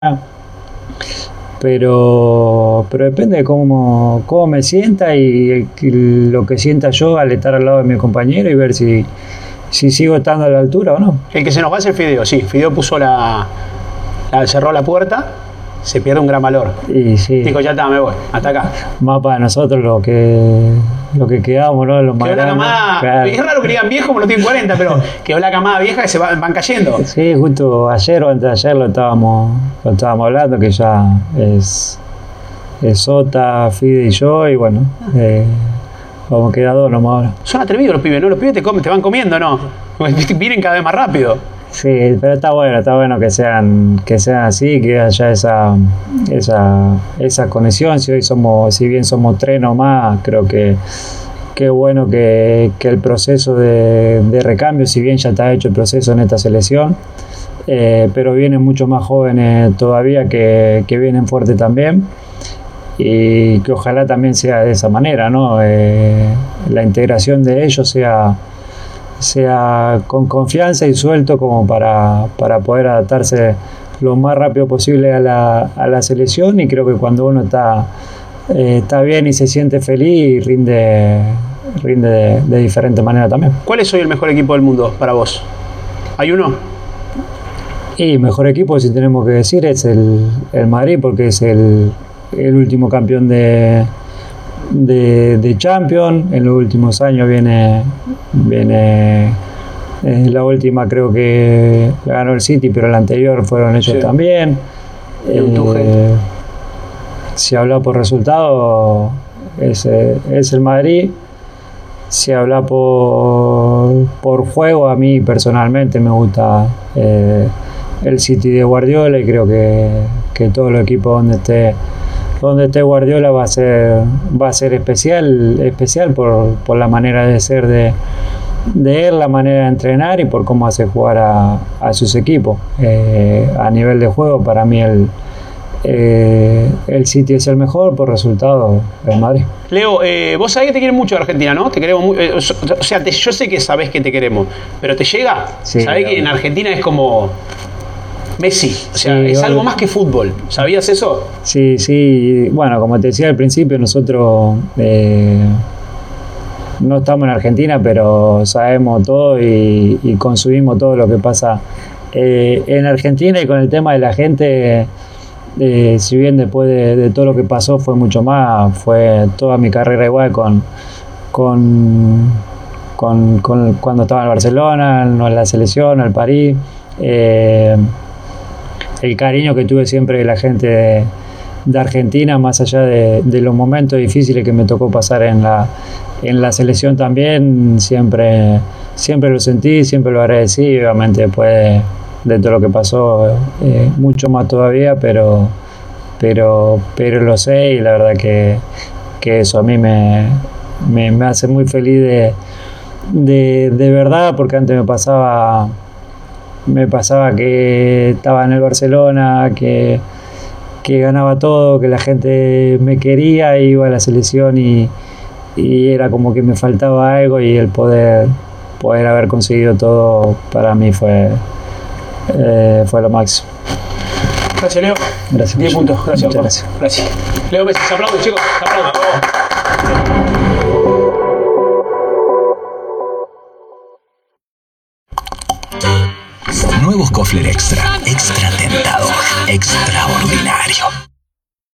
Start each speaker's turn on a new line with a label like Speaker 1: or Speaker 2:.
Speaker 1: pero depende de cómo me sienta y lo que sienta yo al estar al lado de mi compañero y ver si sigo estando a la altura o no.
Speaker 2: El que se nos va es el Fideo, sí. Fideo puso cerró la puerta, se pierde un gran valor.
Speaker 1: Y sí.
Speaker 2: Dijo, ya está, me voy, hasta acá.
Speaker 1: Más para nosotros lo que quedamos, ¿no? Los más
Speaker 2: quedó la
Speaker 1: grandes.
Speaker 2: camada, claro. Es raro que digan viejo como no tienen 40, pero quedó la camada vieja que se van cayendo.
Speaker 1: Sí, justo ayer o antes de ayer lo estábamos hablando, que ya es Sota, Fide y yo, y bueno, vamos a quedar dos nomás ahora.
Speaker 2: Son atrevidos los pibes, ¿no? Los pibes te van comiendo, ¿no? Vienen cada vez más rápido.
Speaker 1: Sí, pero está bueno que sean así, que haya esa conexión. Si bien somos tres nomás, creo que es bueno que el proceso de recambio, si bien ya está hecho el proceso en esta selección, pero vienen mucho más jóvenes todavía que vienen fuertes también, y que ojalá también sea de esa manera, ¿no? La integración de ellos sea con confianza y suelto como para poder adaptarse lo más rápido posible a la selección, y creo que cuando uno está bien y se siente feliz, rinde de diferente manera también.
Speaker 2: ¿Cuál es hoy el mejor equipo del mundo para vos? ¿Hay uno?
Speaker 1: Y mejor equipo, si tenemos que decir, es el Madrid, porque es el último campeón de Champions. En los últimos años viene la última, creo que la ganó el City, pero la anterior fueron ellos también. Si habla por resultado, es el Madrid. Si habla por juego, a mí personalmente me gusta el City de Guardiola, y creo que todos los equipos donde esté Guardiola va a ser especial por la manera de ser de él, la manera de entrenar y por cómo hace jugar a sus equipos. A nivel de juego, para mí el City es el mejor, por resultado el Madrid.
Speaker 2: Leo, vos sabés que te quieren mucho de Argentina, ¿no? Te queremos mucho, o sea, yo sé que sabés que te queremos, pero ¿te llega?
Speaker 1: Sí,
Speaker 2: sabés que en Argentina es como Messi, o sea, sí, es algo más que fútbol. ¿Sabías eso?
Speaker 1: Sí. Bueno, como te decía al principio, nosotros no estamos en Argentina, pero sabemos todo y consumimos todo lo que pasa en Argentina. Y con el tema de la gente, si bien después de todo lo que pasó fue mucho más, fue toda mi carrera igual cuando estaba en Barcelona, en la selección, en el París. El cariño que tuve siempre de la gente de Argentina, más allá de los momentos difíciles que me tocó pasar en la selección también, siempre lo sentí, siempre lo agradecí. Obviamente después de todo lo que pasó, mucho más todavía, pero lo sé, y la verdad que eso a mí me hace muy feliz de verdad, porque antes me pasaba que estaba en el Barcelona, que ganaba todo, que la gente me quería, iba a la selección y era como que me faltaba algo, y el poder haber conseguido todo para mí fue lo máximo.
Speaker 2: Gracias, Leo.
Speaker 1: Gracias.
Speaker 2: 10 puntos. Gracias. Leo Messi, se aplaude, chicos. Se aplaude.
Speaker 3: Nuevos Cofler Extra tentador, extraordinario.